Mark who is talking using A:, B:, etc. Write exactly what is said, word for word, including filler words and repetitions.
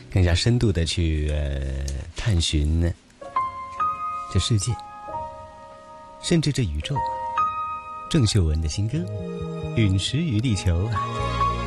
A: 更加深度的去呃探寻这世界，甚至这宇宙。郑秀文的新歌《陨石与地球》。